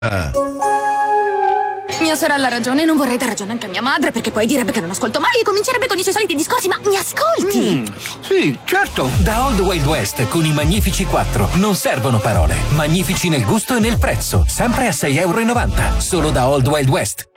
Mia sorella ha ragione, non vorrei dar ragione anche a mia madre, perché poi direbbe che non ascolto mai e comincerebbe con i suoi soliti discorsi, ma mi ascolti? Sì, certo. Da Old Wild West con i Magnifici 4 non servono parole. Magnifici nel gusto e nel prezzo, sempre a €6,90. Solo da Old Wild West.